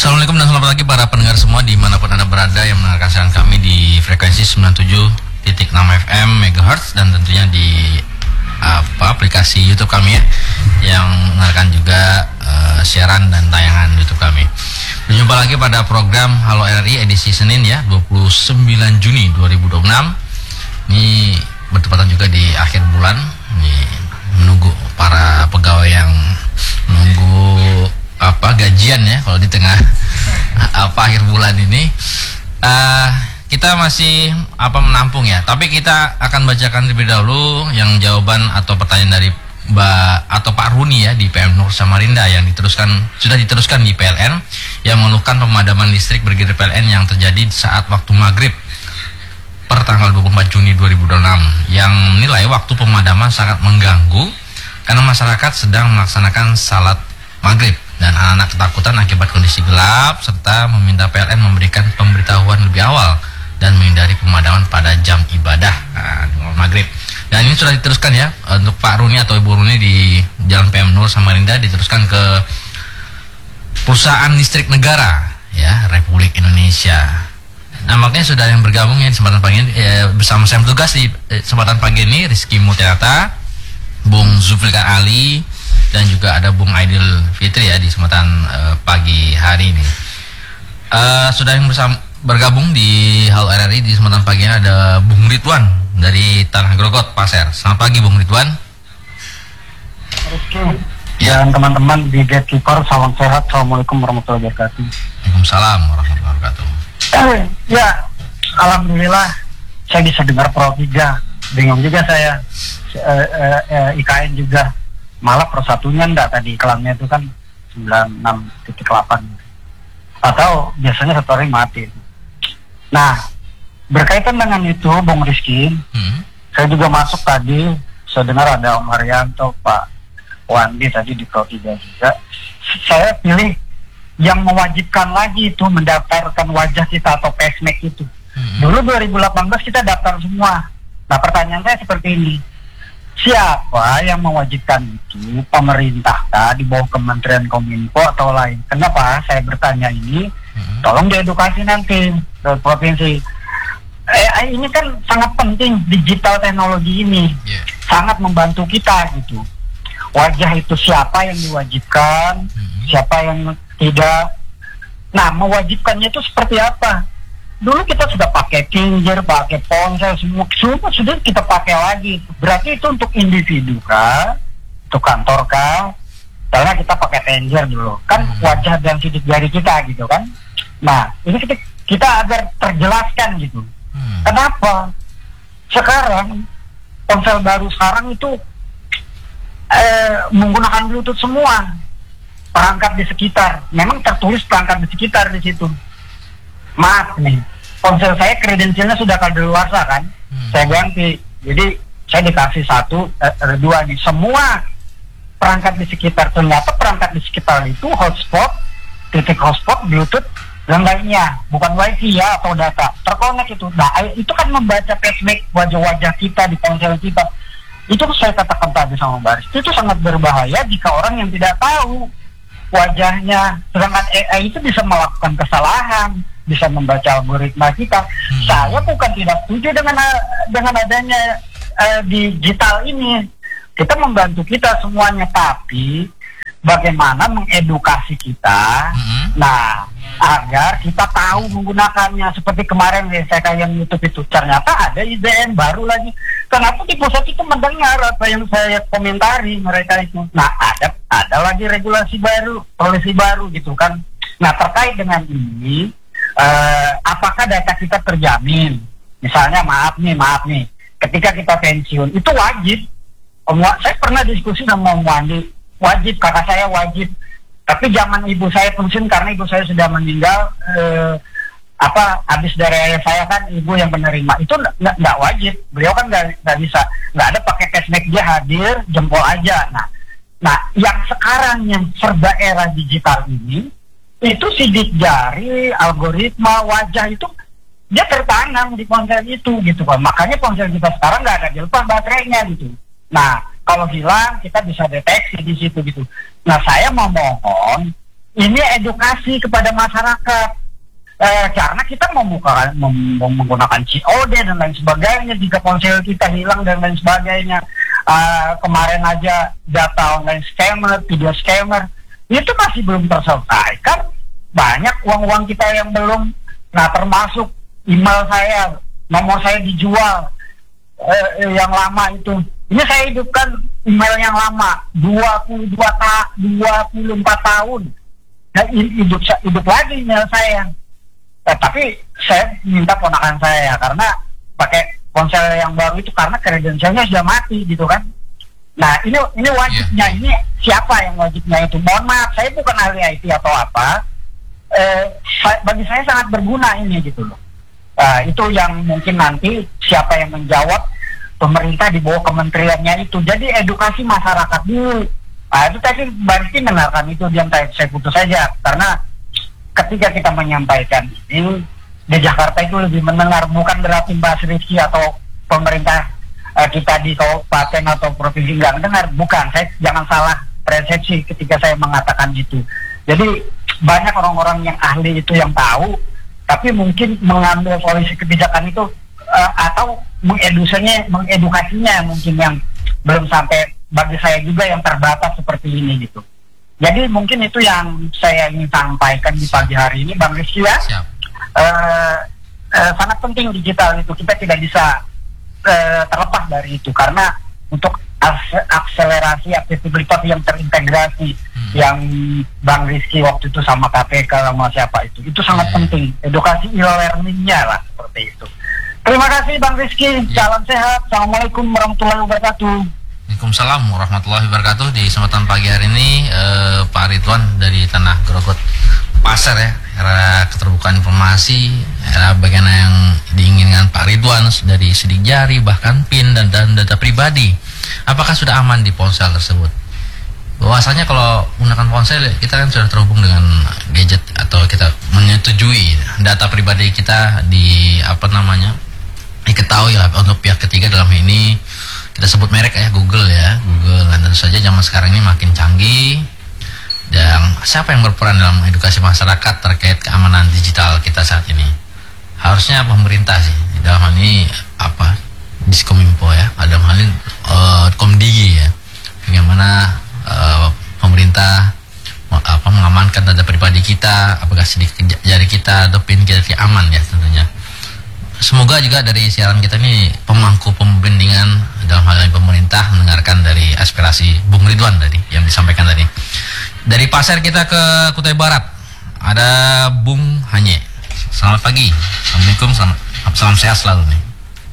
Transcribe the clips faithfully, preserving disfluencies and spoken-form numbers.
Assalamualaikum dan selamat pagi para pendengar semua dimanapun Anda berada yang mendengarkan siaran kami di frekuensi sembilan puluh tujuh titik enam F M megahertz dan tentunya di apa aplikasi YouTube kami ya yang mendengarkan juga uh, siaran dan tayangan YouTube kami. Berjumpa lagi pada program Halo R R I edisi Senin ya dua puluh sembilan Juni dua ribu dua puluh enam. Ini bertepatan juga di akhir bulan. Ini menunggu para pegawai yang menunggu apa gajian ya kalau di tengah apa akhir bulan ini uh, kita masih apa menampung ya, tapi kita akan bacakan terlebih dahulu yang jawaban atau pertanyaan dari Mbak atau Pak Runi ya di P M Nur Samarinda yang diteruskan sudah diteruskan di P L N yang mengeluhkan pemadaman listrik bergilir P L N yang terjadi saat waktu maghrib per tanggal dua puluh empat Juni dua ribu dua puluh enam yang menilai waktu pemadaman sangat mengganggu karena masyarakat sedang melaksanakan salat maghrib dan anak-anak ketakutan akibat kondisi gelap serta meminta P L N memberikan pemberitahuan lebih awal dan menghindari pemadaman pada jam ibadah nah, maghrib. Dan ini sudah diteruskan ya untuk Pak Runi atau Ibu Runi di Jalan P M Nur Samarinda, diteruskan ke perusahaan listrik negara ya Republik Indonesia. Nah makanya sudah yang bergabung ya di kesempatan pagi ini eh, bersama saya bertugas di eh, kesempatan pagi ini Rizky Mutiarata, Bung Zulfikar Ali, dan juga ada Bung Aidil Fitri ya di kesempatan uh, pagi hari ini. Uh, sudah yang bersama bergabung di Halo R R I di kesempatan pagi ini ada Bung Ridwan dari Tanah Grogot, Pasir. Selamat pagi Bung Ridwan. Ya. Dan teman-teman di Gatekeeper, salam sehat. Assalamualaikum warahmatullahi wabarakatuh. Waalaikumsalam warahmatullahi wabarakatuh. Eh, ya, alhamdulillah saya bisa dengar Pro tiga. Bingung juga saya. Eh, eh, eh, I K N juga. Malah persatunya enggak, tadi iklannya itu kan sembilan puluh enam titik delapan atau biasanya satu hari mati. Nah berkaitan dengan itu Bung Rizky, hmm. saya juga masuk tadi, saya dengar ada Om Haryanto, Pak Wandi tadi di Pro tiga juga. Saya pilih yang mewajibkan lagi itu mendaftarkan wajah kita atau pesmek itu. hmm. Dulu dua ribu delapan belas kita daftar semua. Nah pertanyaan saya seperti ini, siapa yang mewajibkan itu? Pemerintah kah di bawah Kementerian Kominfo atau lain? Kenapa saya bertanya ini? Hmm. Tolong diedukasi nanti dari provinsi. Eh, ini kan sangat penting, digital teknologi ini yeah. sangat membantu kita gitu. Wajah itu siapa yang diwajibkan, hmm. siapa yang tidak. Nah mewajibkannya itu seperti apa? Dulu kita sudah pakai finger, pakai ponsel, semua, semua sudah kita pakai lagi. Berarti itu untuk individu kah? Untuk kantor kah? Karena kita pakai finger dulu. Kan wajah dan sidik jari kita gitu kan. Nah, ini kita, kita agar terjelaskan gitu. Hmm. Kenapa? Sekarang, ponsel baru sekarang itu eh, menggunakan Bluetooth semua. Perangkat di sekitar. Memang tertulis perangkat di sekitar di situ. Maaf nih, ponsel saya kredensialnya sudah kadaluarsa kan, hmm. saya ganti, jadi saya dikasih satu, eh, dua nih, semua perangkat di sekitar, ternyata perangkat di sekitar itu hotspot, titik hotspot, Bluetooth, dan lainnya, bukan wifi ya atau data, terkonek itu. Nah itu kan membaca pesmek wajah-wajah kita di ponsel kita, itu saya katakan tadi sama Baris, itu sangat berbahaya jika orang yang tidak tahu wajahnya, sedangkan A I itu bisa melakukan kesalahan, bisa membaca algoritma kita. Hmm. Saya bukan tidak setuju dengan dengan adanya uh, digital ini. Kita membantu kita semuanya, tapi bagaimana mengedukasi kita, hmm. nah agar kita tahu menggunakannya. Seperti kemarin ya, saya kayak yang YouTube itu, ternyata ada I D N baru lagi. Kenapa di pusat itu mendengar apa yang saya komentari mereka itu? Nah ada ada lagi regulasi baru, polisi baru gitu kan. Nah terkait dengan ini, uh, apakah data kita terjamin? Misalnya maaf nih, maaf nih, ketika kita pensiun itu wajib. Om, saya pernah diskusi sama Om Wandi, wajib, kakak saya wajib. Tapi zaman ibu saya pensiun karena ibu saya sudah meninggal, eh, apa habis dari ayah saya kan ibu yang menerima, itu nggak wajib. Beliau kan nggak bisa, nggak ada pakai cashback, dia hadir jempol aja. Nah, nah yang sekarang yang serba era digital ini, itu sidik jari, algoritma, wajah itu dia tertanam di ponsel itu gitu kan. Makanya ponsel kita sekarang nggak ada dilepas baterainya gitu. Nah kalau hilang kita bisa deteksi di situ gitu. Nah saya mau mohon ini edukasi kepada masyarakat. Eh, karena kita membuka, mem, menggunakan C O D dan lain sebagainya, jika ponsel kita hilang dan lain sebagainya. Uh, kemarin aja data online scammer, video scammer, itu masih belum terselesaikan. Banyak uang-uang kita yang belum. Nah, termasuk email saya, nomor saya dijual, uh, yang lama itu. Ini saya hidupkan email yang lama, dua puluh dua ta- dua puluh empat tahun. Dan hidup, hidup lagi email saya. Eh, tapi saya minta ponakan saya karena pakai ponsel yang baru itu karena kredensialnya sudah mati gitu kan. Nah ini ini wajibnya, yeah. Ini siapa yang wajibnya itu? Mohon maaf, saya bukan ahli I T atau apa. Eh, bagi saya sangat berguna ini gitu loh. Nah, itu yang mungkin nanti siapa yang menjawab, pemerintah di bawah kementeriannya itu. Jadi edukasi masyarakat dulu. Nah itu tadi berarti mendengarkan itu, diam saya putus saja karena ketika kita menyampaikan ini di Jakarta itu lebih mendengar, bukan berarti Mbak Rizky atau pemerintah uh, kita di kabupaten atau provinsi nggak mendengar, bukan. Saya jangan salah persepsi ketika saya mengatakan itu. Jadi banyak orang-orang yang ahli itu yang tahu, tapi mungkin mengambil polisi kebijakan itu uh, atau mengedukasinya, mengedukasinya mungkin yang belum sampai, bagi saya juga yang terbatas seperti ini gitu. Jadi mungkin itu yang saya ingin sampaikan di pagi hari ini, Bang Rizky ya. Siap. Uh, uh, sangat penting digital itu, kita tidak bisa uh, terlepas dari itu karena untuk aks- akselerasi aktivitas yang terintegrasi, hmm. yang Bang Rizky waktu itu sama K P K sama siapa itu, itu sangat yeah. penting. Edukasi e-learningnya lah seperti itu. Terima kasih Bang Rizky, yeah. Salam sehat, assalamualaikum warahmatullahi wabarakatuh. Waalaikumsalam warahmatullahi wabarakatuh. Di kesempatan pagi hari ini eh, Pak Ridwan dari Tanah Grogot Pasar ya, era keterbukaan informasi, era bagaimana yang diinginkan Pak Ridwan dari sidik jari, bahkan PIN dan, dan data pribadi. Apakah sudah aman di ponsel tersebut? Bahwasanya kalau menggunakan ponsel kita kan sudah terhubung dengan gadget atau kita menyetujui data pribadi kita di apa namanya diketahui lah untuk pihak ketiga, dalam ini kita sebut merek ya, Google ya, Google. Dan tentu saja zaman sekarang ini makin canggih. Dan siapa yang berperan dalam edukasi masyarakat terkait keamanan digital kita saat ini? Harusnya pemerintah sih. Dalam hal ini apa? Diskominfo ya. Dalam hal ini uh, Komdigi ya. Bagaimana uh, pemerintah apa mengamankan data pribadi kita, apakah sidik jari kita atau PIN kita aman ya tentunya. Semoga juga dari siaran kita ini pemangku pembimbingan dalam hal ini pemerintah mendengarkan dari aspirasi Bung Ridwan tadi yang disampaikan tadi. Dari Pasar kita ke Kutai Barat ada Bung Hanye. Selamat pagi. Assalamualaikum, selamat, salam sehat selalu nih.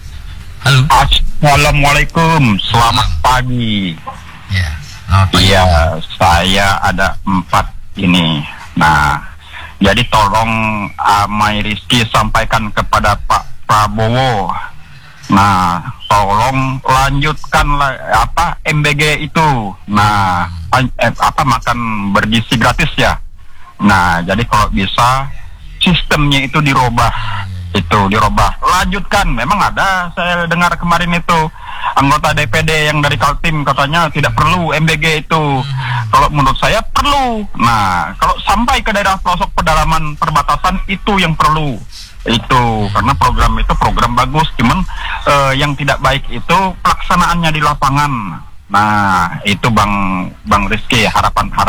Halo. Assalamualaikum, selamat pagi. Ya, selamat pagi. Iya, saya ada empat ini. Nah, jadi tolong Amai Rizky sampaikan kepada Pak Prabowo. Nah, tolong lanjutkan apa M B G itu. Nah, eh, apa makan bergizi gratis ya. Nah, jadi kalau bisa sistemnya itu dirubah, itu dirubah. Lanjutkan. Memang ada, saya dengar kemarin itu anggota D P D yang dari Kaltim katanya tidak perlu M B G itu. Kalau menurut saya perlu. Nah, kalau sampai ke daerah pelosok pedalaman perbatasan itu yang perlu. Itu karena program itu program bagus, cuman eh, yang tidak baik itu pelaksanaannya di lapangan. Nah, itu Bang Bang Rizky harapan harapan